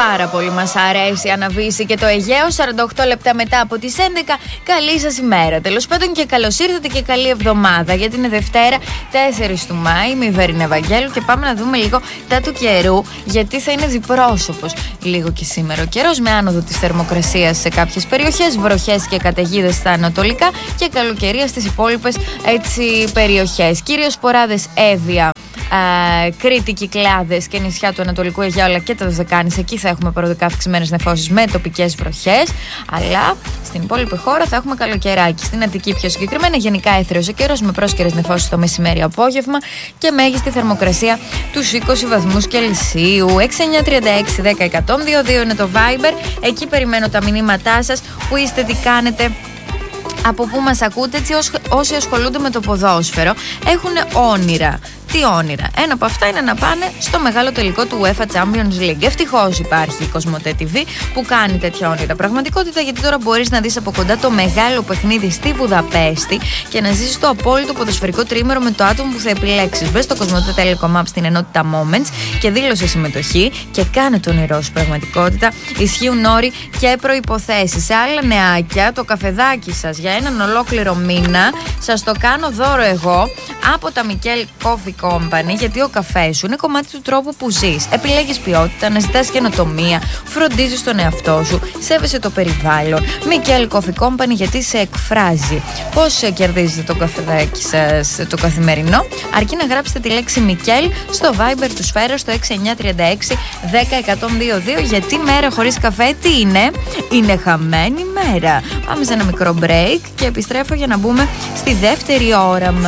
πάρα πολύ μας αρέσει αναβήσει και το Αιγαίο. 48 λεπτά μετά από τις 11. Καλή σας ημέρα. Τέλος πάντων και καλώς ήρθατε και καλή εβδομάδα. Γιατί είναι Δευτέρα 4 του Μάη. Είμαι η Βερίνα Ευαγγέλου και πάμε να δούμε λίγο τα του καιρού. Γιατί θα είναι διπρόσωπος λίγο και σήμερα ο καιρός, με άνοδο της θερμοκρασίας σε κάποιες περιοχές, βροχές και καταιγίδες στα ανατολικά και καλοκαιρία στις υπόλοιπες περιοχές. Κυρίως Ποράδες, Εύβοια, Κρήτη, Κυκλάδες και νησιά του Ανατολικού Αιγαίου αλλά και τα Δωδεκάνησα. Εκεί θα έχουμε παροδικά αυξημένες νεφώσεις με τοπικές βροχές. Αλλά στην υπόλοιπη χώρα θα έχουμε καλοκαιράκι. Στην Αττική πιο συγκεκριμένα, γενικά έθριος ο καιρός με πρόσκαιρες νεφώσεις το μεσημέρι απόγευμα και μέγιστη θερμοκρασία τους 20 βαθμούς Κελσίου. 6936 10 102 είναι το Viber. Εκεί περιμένω τα μηνύματά σας. Που είστε, τι κάνετε, από πού μας ακούτε, έτσι όσοι ασχολούνται με το ποδόσφαιρο έχουν όνειρα. Τι όνειρα? Ένα από αυτά είναι να πάνε στο μεγάλο τελικό του UEFA Champions League. Ευτυχώς υπάρχει η Κοσμοτέ TV που κάνει τέτοια όνειρα πραγματικότητα, γιατί τώρα μπορείς να δεις από κοντά το μεγάλο παιχνίδι στη Βουδαπέστη και να ζήσεις το απόλυτο ποδοσφαιρικό τρίμερο με το άτομο που θα επιλέξεις. Μπες στο Κοσμοτέ Telecom App στην ενότητα Moments και δήλωσε συμμετοχή και κάνε το όνειρό σου πραγματικότητα. Ισχύουν όροι και προϋποθέσεις. Σε άλλα νεάκια, το καφεδάκι σας για έναν ολόκληρο μήνα σας το κάνω δώρο εγώ από τα Μικέλ Coffee Company, γιατί ο καφές σου είναι κομμάτι του τρόπου που ζεις. Επιλέγεις ποιότητα, αναζητάς καινοτομία, φροντίζεις τον εαυτό σου, σέβεσαι το περιβάλλον. Μικέλ Coffee Company, γιατί σε εκφράζει. Πώς κερδίζετε το καφεδάκι σας το καθημερινό? Αρκεί να γράψετε τη λέξη Μικέλ στο Viber του Σφαίρα στο 6936 10 102. Γιατί μέρα χωρίς καφέ τι είναι? Είναι χαμένη μέρα. Πάμε σε ένα μικρό break και επιστρέφω για να μπούμε στη δεύτερη ώρα μας.